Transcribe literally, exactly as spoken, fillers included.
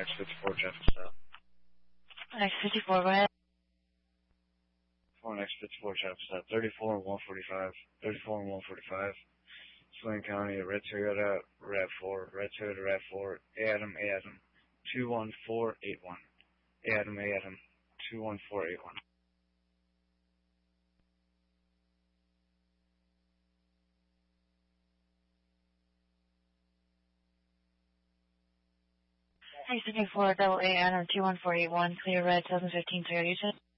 X fifty-four traffic stop. X fifty-four, go ahead. four X fifty-four traffic stop. thirty-four and one forty-five. thirty-four and one forty-five. Swain County, Red Toyota, RAV four. Red Toyota, RAV four. Adam, Adam. two one four eight one. Adam, Adam. two one four eight one. X fifty-four, double A, Adam, two one four eight one. Clear red, twenty fifteen Toyota.